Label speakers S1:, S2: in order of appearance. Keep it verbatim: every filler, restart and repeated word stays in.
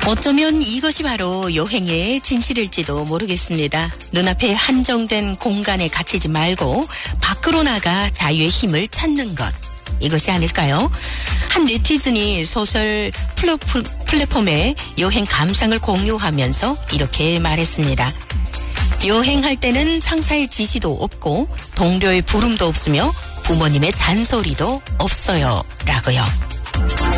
S1: 어쩌면 이것이 바로 여행의 진실일지도 모르겠습니다. 눈앞에 한정된 공간에 갇히지 말고 밖으로 나가 자유의 힘을 찾는 것. 이것이 아닐까요? 한 네티즌이 소셜 플랫폼에 여행 감상을 공유하면서 이렇게 말했습니다. 여행할 때는 상사의 지시도 없고 동료의 부름도 없으며 부모님의 잔소리도 없어요. 라고요.